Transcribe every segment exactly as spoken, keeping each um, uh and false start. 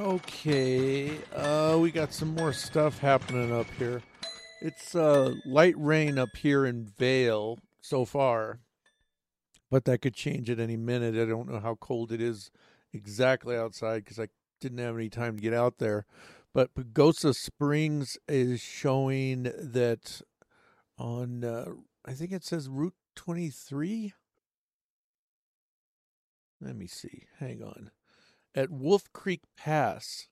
Okay, uh, we got some more stuff happening up here. It's uh, light rain up here in Vale so far, but that could change at any minute. I don't know how cold it is exactly outside because I didn't have any time to get out there. But Pagosa Springs is showing that on, uh, I think it says Route twenty-three. Let me see. Hang on. At Wolf Creek Pass,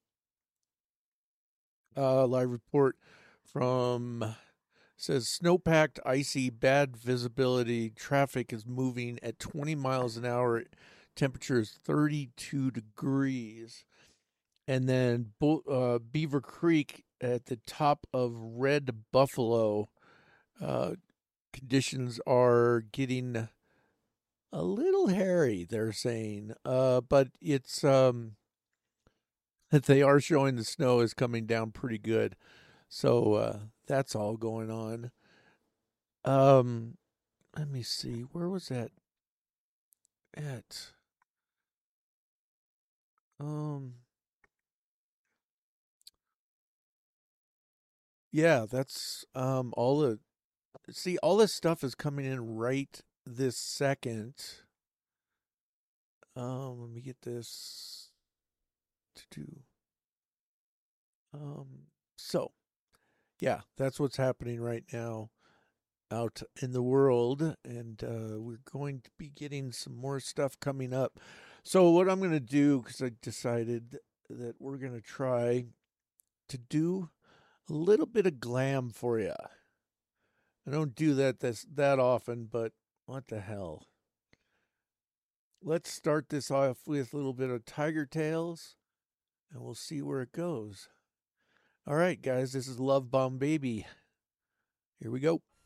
uh, live report from says snowpacked, icy, bad visibility. Traffic is moving at twenty miles an hour. Temperature is thirty-two degrees. And then uh, Beaver Creek at the top of Red Buffalo. Uh, conditions are getting a little hairy, they're saying. Uh, but it's um, that they are showing the snow is coming down pretty good. So uh, that's all going on. Um, let me see. Where was that at? Um, yeah, that's um all the see all this stuff is coming in right this second. Um, let me get this to do. Um, so yeah, that's what's happening right now out in the world, and uh, we're going to be getting some more stuff coming up. So what I'm going to do, because I decided that we're going to try to do a little bit of glam for you. I don't do that this, that often, but what the hell? Let's start this off with a little bit of Tiger Tails, and we'll see where it goes. All right, guys, this is Love Bomb Baby. Here we go.